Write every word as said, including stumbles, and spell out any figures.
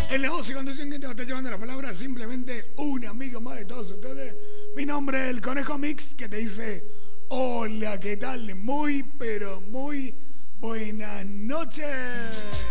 En la voz y conducción que te va a estar llevando la palabra simplemente un amigo más de todos ustedes. Mi nombre es el Conejo Mix, que te dice hola, ¿qué tal? Muy, pero muy buenas noches.